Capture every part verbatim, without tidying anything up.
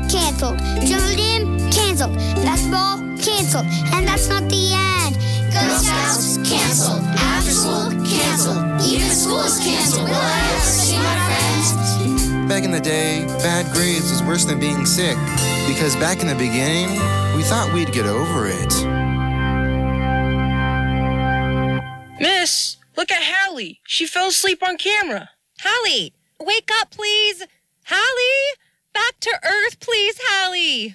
canceled. Jungle Gym, canceled. Basketball, canceled. And that's not the end. Girl Scouts, canceled. After school, canceled. Even school is canceled. Will I ever see my friends? Back in the day, bad grades was worse than being sick. Because back in the beginning, we thought we'd get over it. Miss, look at Hallie. She fell asleep on camera. Hallie, wake up, please. Hallie, back to Earth, please, Hallie.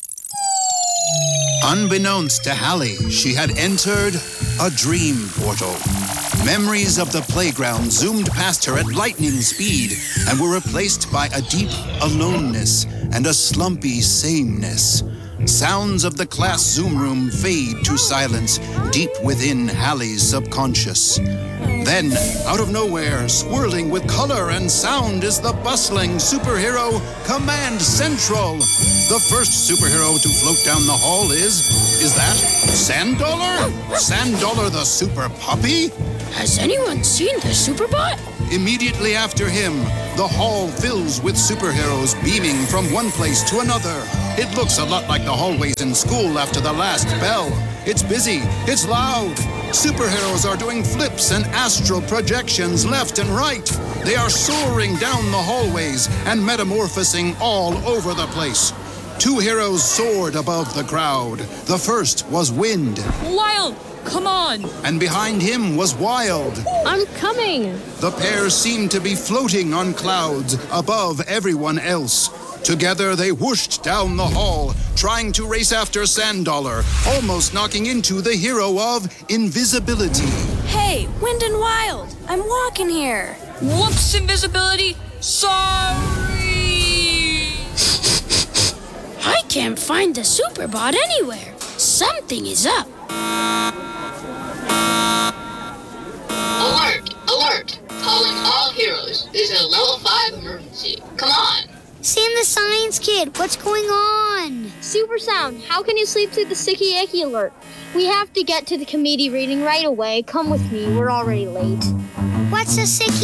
Unbeknownst to Hallie, she had entered a dream portal. Memories of the playground zoomed past her at lightning speed and were replaced by a deep aloneness and a slumpy sameness. Sounds of the class Zoom room fade to silence deep within Hallie's subconscious. Then, out of nowhere, swirling with color and sound, is the bustling superhero Command Central. The first superhero to float down the hall is... is that Sandollar? Sandollar the super puppy? Has anyone seen the Superbot? Immediately after him, the hall fills with superheroes beaming from one place to another. It looks a lot like the hallways in school after the last bell. It's busy, it's loud. Superheroes are doing flips and astral projections left and right. They are soaring down the hallways and metamorphosing all over the place. Two heroes soared above the crowd. The first was Wind. Wild, come on. And behind him was Wild. I'm coming. The pair seemed to be floating on clouds above everyone else. Together, they whooshed down the hall, trying to race after Sandollar, almost knocking into the hero of invisibility. Hey, Wind and Wild, I'm walking here. Whoops, invisibility. Sorry. I can't find the Superbot anywhere. Something is up. Alert! Alert! Calling all heroes. This is a level five emergency. Come on. Sam the Science Kid, what's going on? Super Sound, how can you sleep through the Sticky Icky alert? We have to get to the committee reading right away. Come with me, we're already late. What's a sicky